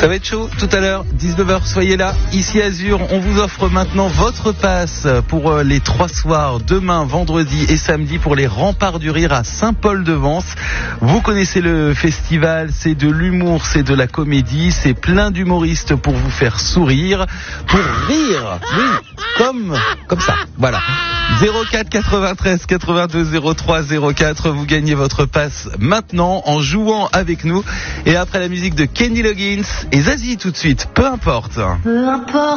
Ça va être chaud tout à l'heure, 19h, soyez là. Ici Azur, on vous offre maintenant votre passe pour les 3 soirs, demain, vendredi et samedi pour les Remparts du Rire à Saint-Paul-de-Vence. Vous connaissez le festival, c'est de l'humour, c'est de la comédie, c'est plein d'humoristes pour vous faire sourire, pour rire, oui, comme ça, voilà. 04 93 82 03 04, vous gagnez votre passe maintenant en jouant avec nous. Et après la musique de Kenny Loggins et Zazie tout de suite, peu importe.